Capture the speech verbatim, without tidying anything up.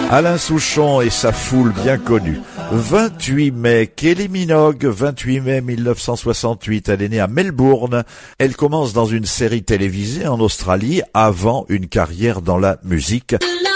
Alain Souchon et sa foule bien connue. vingt-huit mai, Kylie Minogue, vingt-huit mai mille neuf cent soixante-huit. Elle est née à Melbourne. Elle commence dans une série télévisée en Australie avant une carrière dans la musique.